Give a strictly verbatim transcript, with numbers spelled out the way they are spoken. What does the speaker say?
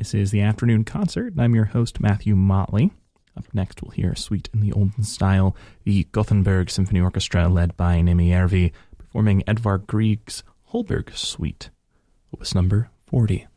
This is the Afternoon Concert, and I'm your host, Matthew Motley. Up next, we'll hear a suite in the olden style, the Gothenburg Symphony Orchestra, led by Nimi Järvi, performing Edvard Grieg's Holberg Suite, opus number forty.